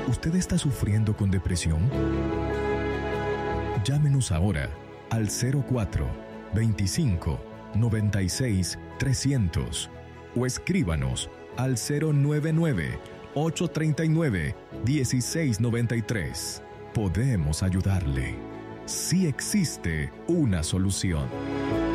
¿Usted está sufriendo con depresión? Llámenos ahora al 04 25 96 300 o escríbanos al 099 839 1693. Podemos ayudarle. Sí existe una solución.